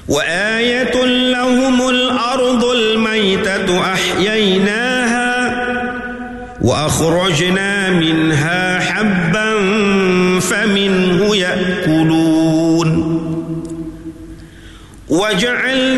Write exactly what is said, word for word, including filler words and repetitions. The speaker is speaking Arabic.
وآية لهم الأرض الميتة أحييناها وأخرجنا منها حبا فمنه يأكلون وجعلنا